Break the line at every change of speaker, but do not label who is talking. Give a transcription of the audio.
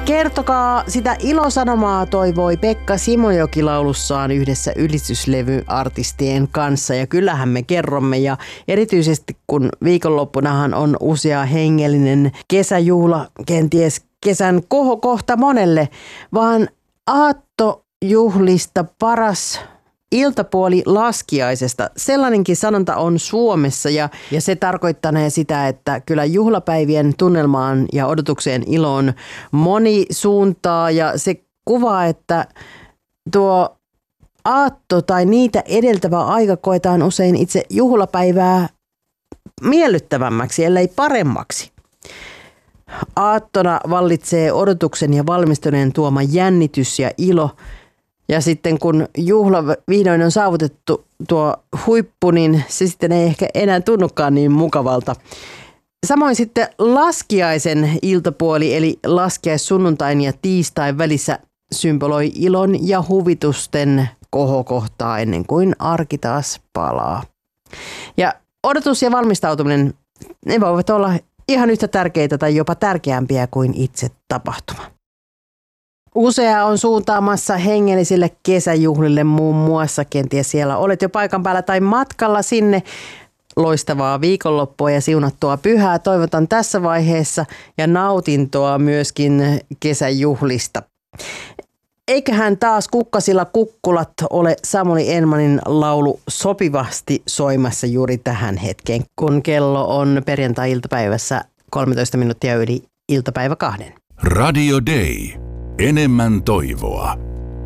Kertokaa sitä ilosanomaa, toivoi Pekka Simojoki laulussaan yhdessä ylistyslevyartistien kanssa. Ja kyllähän me kerromme, ja erityisesti kun viikonloppunahan on usea hengellinen kesäjuhla, kenties kesän kohokohta monelle, vaan aattojuhlista paras iltapuoli laskiaisesta. Sellainenkin sanonta on Suomessa ja se tarkoittanee sitä, että kyllä juhlapäivien tunnelmaan ja odotukseen iloon moni suuntaa ja se kuvaa, että tuo aatto tai niitä edeltävä aika koetaan usein itse juhlapäivää miellyttävämmäksi, ellei paremmaksi. Aattona vallitsee odotuksen ja valmistuneen tuoma jännitys ja ilo. Ja sitten kun juhla vihdoin on saavutettu tuo huippu, niin se sitten ei ehkä enää tunnukaan niin mukavalta. Samoin sitten laskiaisen iltapuoli, eli laskiaissunnuntain ja tiistain välissä symboloi ilon ja huvitusten kohokohtaa ennen kuin arki taas palaa. Ja odotus ja valmistautuminen, ne voivat olla ihan yhtä tärkeitä tai jopa tärkeämpiä kuin itse tapahtuma. Usea on suuntaamassa hengellisille kesäjuhlille muun muassa. Kenties siellä olet jo paikan päällä tai matkalla sinne. Loistavaa viikonloppua ja siunattua pyhää toivotan tässä vaiheessa ja nautintoa myöskin kesäjuhlista. Eiköhän taas Kukkasilla kukkulat ole Samuli Enmanin laulu sopivasti soimassa juuri tähän hetkeen, kun kello on perjantai-iltapäivässä 13 minuuttia yli iltapäivä 2.
Radio Day. Enemmän toivoa.